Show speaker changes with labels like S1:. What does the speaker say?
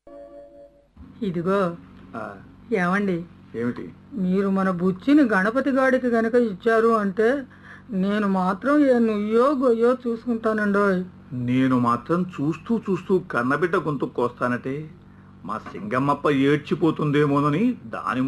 S1: ఇదిగో
S2: ఆ,
S1: ఏమండి,
S2: ఏమిటి?
S1: మీరు మన బుచ్చిని గణపతి గాడికి గనక ఇచ్చారు అంటే నేను మాత్రం ఏ నుయ్యో గొయ్యో చూసుకుంటానండోయ్.
S2: నేను మాత్రం చూస్తూ చూస్తూ కన్నబిడ్డ గొంతు కోస్తానంటే మా సింగమ్మప్ప ఏడ్చిపోతుందేమోనని దాని